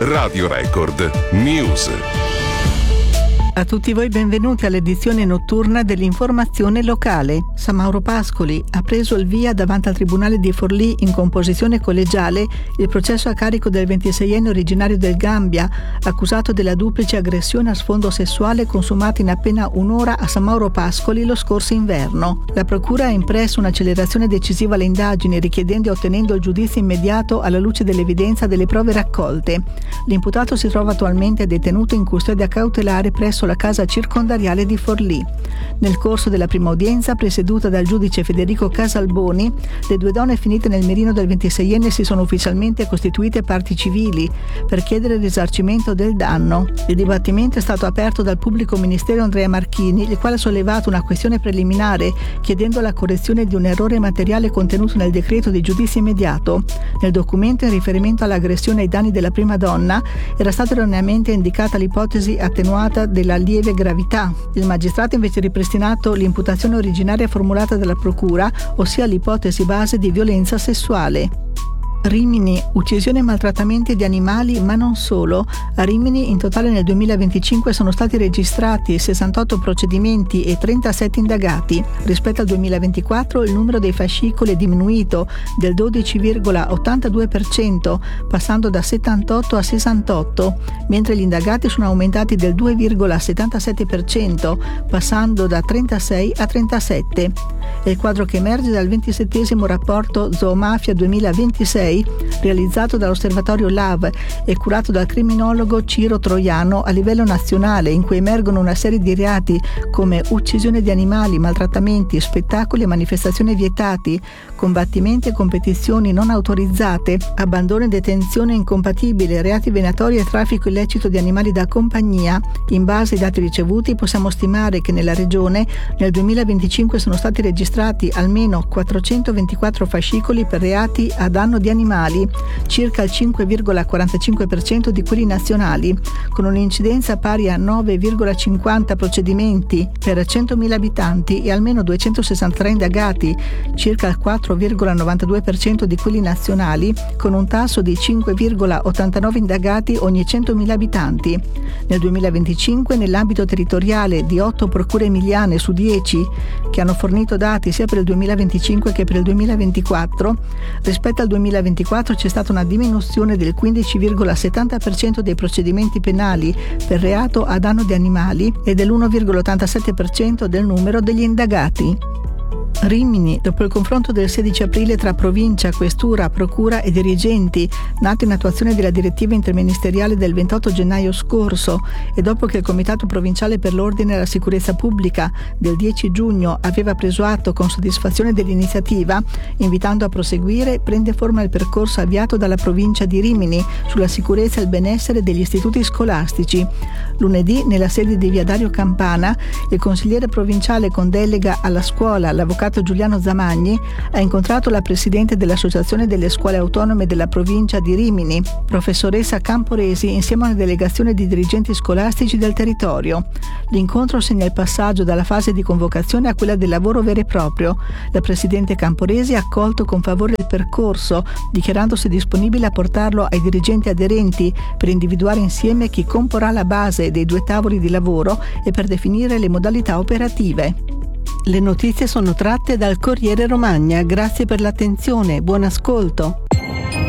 Radio Record News. A tutti voi benvenuti all'edizione notturna dell'informazione locale. San Mauro Pascoli ha preso il via davanti al Tribunale di Forlì in composizione collegiale il processo a carico del 26enne originario del Gambia, accusato della duplice aggressione a sfondo sessuale consumata in appena un'ora a San Mauro Pascoli lo scorso inverno. La procura ha impresso un'accelerazione decisiva alle indagini, richiedendo e ottenendo il giudizio immediato alla luce dell'evidenza delle prove raccolte. L'imputato si trova attualmente detenuto in custodia cautelare presso la casa circondariale di Forlì. Nel corso della prima udienza, presieduta dal giudice Federico Casalboni, le due donne finite nel mirino del 26enne si sono ufficialmente costituite parti civili per chiedere il risarcimento del danno. Il dibattimento è stato aperto dal pubblico ministero Andrea Marchini, il quale ha sollevato una questione preliminare chiedendo la correzione di un errore materiale contenuto nel decreto di giudizio immediato. Nel documento, in riferimento all'aggressione ai danni della prima donna, era stata erroneamente indicata l'ipotesi attenuata della lieve gravità. Il magistrato ha invece ripristinato l'imputazione originaria formulata dalla procura, ossia l'ipotesi base di violenza sessuale. Rimini, uccisione e maltrattamenti di animali, ma non solo. A Rimini in totale nel 2025 sono stati registrati 68 procedimenti e 37 indagati. Rispetto al 2024 il numero dei fascicoli è diminuito del 12,82%, passando da 78 a 68, mentre gli indagati sono aumentati del 2,77%, passando da 36 a 37. È il quadro che emerge dal 27° rapporto Zoomafia 2026 realizzato dall'Osservatorio LAV e curato dal criminologo Ciro Troiano a livello nazionale, in cui emergono una serie di reati come uccisione di animali, maltrattamenti, spettacoli e manifestazioni vietati, combattimenti e competizioni non autorizzate, abbandono e detenzione incompatibile, reati venatori e traffico illecito di animali da compagnia. In base ai dati ricevuti possiamo stimare che nella regione nel 2025 sono stati registrati almeno 424 fascicoli per reati a danno di animali, circa il 5,45% di quelli nazionali, con un'incidenza pari a 9,50 procedimenti per 100.000 abitanti e almeno 263 indagati, circa il 4,92% di quelli nazionali, con un tasso di 5,89 indagati ogni 100.000 abitanti. Nel 2025, nell'ambito territoriale di 8 procure emiliane su 10 che hanno fornito dati sia per il 2025 che per il 2024, rispetto al 2024 c'è stata una diminuzione del 15,70% dei procedimenti penali per reato a danno di animali e dell'1,87% del numero degli indagati. Rimini, dopo il confronto del 16 aprile tra provincia, questura, procura e dirigenti, nato in attuazione della direttiva interministeriale del 28 gennaio scorso e dopo che il Comitato Provinciale per l'Ordine e la Sicurezza Pubblica del 10 giugno aveva preso atto con soddisfazione dell'iniziativa, invitando a proseguire, prende forma il percorso avviato dalla provincia di Rimini sulla sicurezza e il benessere degli istituti scolastici. Lunedì, nella sede di via Dario Campana, il consigliere provinciale con delega alla scuola, l'avvocato Giuliano Zamagni, ha incontrato la presidente dell'Associazione delle Scuole Autonome della provincia di Rimini, professoressa Camporesi, insieme a una delegazione di dirigenti scolastici del territorio. L'incontro segna il passaggio dalla fase di convocazione a quella del lavoro vero e proprio. La presidente Camporesi ha accolto con favore il percorso, dichiarandosi disponibile a portarlo ai dirigenti aderenti per individuare insieme chi comporrà la base dei 2 tavoli di lavoro e per definire le modalità operative. Le notizie sono tratte dal Corriere Romagna. Grazie per l'attenzione, buon ascolto.